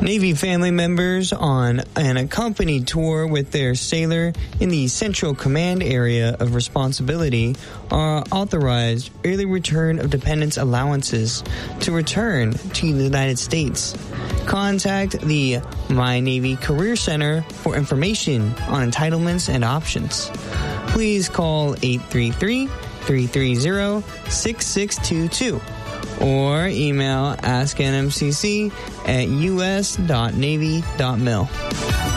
Navy family members on an accompanied tour with their sailor in the Central Command area of responsibility are authorized early return of dependents allowances to return to the United States. Contact the My Navy Career Center for information on entitlements and options. Please call 833-330-6622 or email asknmcc@us.navy.mil.